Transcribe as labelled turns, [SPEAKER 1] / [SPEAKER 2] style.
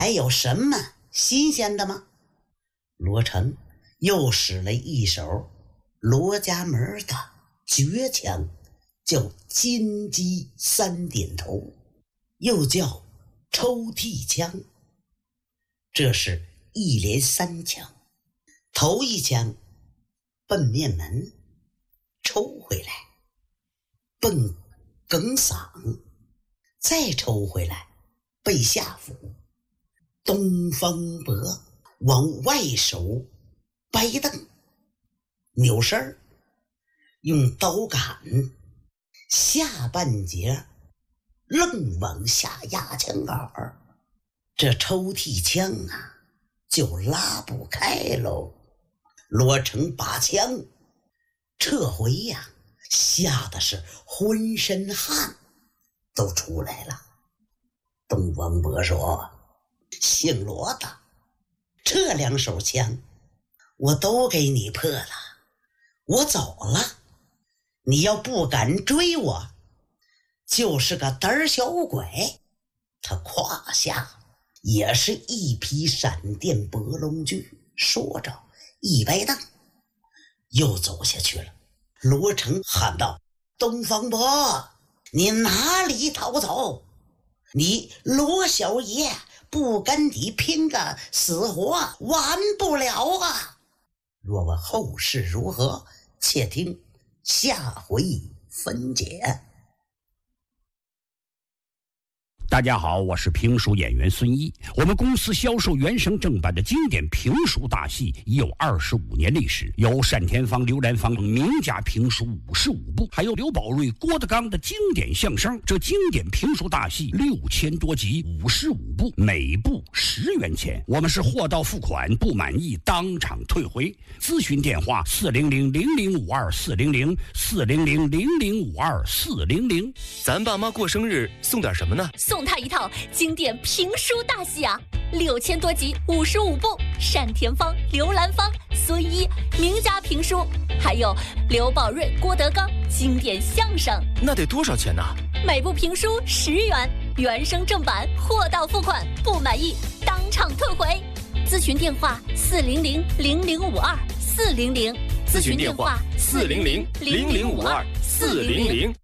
[SPEAKER 1] 还有什么新鲜的吗？罗成又使了一手罗家门的绝枪，叫金鸡三点头，又叫抽屉枪。这是一连3枪，头一枪奔面门，抽回来奔梗嗓，再抽回来背下腹。东方伯往外手掰蹬，扭身儿用刀杆下半截愣往下压枪杆儿，这抽屉枪啊就拉不开喽。罗成把枪撤回呀，吓得是浑身汗都出来了。东方伯说：姓罗的，这2手枪我都给你破了，我走了，你要不敢追我，就是个胆儿小鬼。他胯下也是一匹闪电拨龙驹，说着一摆蹬又走下去了。罗成喊道：东方伯，你哪里逃走？你罗小爷不跟你拼个死活完不了啊！若问后事如何，且听下回分解。
[SPEAKER 2] 大家好，我是评书演员孙一。我们公司销售原声正版的经典评书大戏已有25年历史，有单田芳、刘兰芳名家评书55部，还有刘宝瑞、郭德纲的经典相声。这经典评书大戏6000多集，55部，每部10元钱。我们是货到付款，不满意当场退回。咨询电话400-0052-400，400-0052-400。
[SPEAKER 3] 咱爸妈过生日送点什么呢？
[SPEAKER 4] 送他一套经典评书大戏啊，6000多集，55部，单田芳、刘兰芳、孙一名家评书，还有刘宝瑞、郭德纲经典相声。
[SPEAKER 3] 那得多少钱呢？
[SPEAKER 4] 每部评书10元，原声正版，货到付款，不满意当场退回。咨询电话400-0052-400，
[SPEAKER 3] 咨询电话400-0052-400。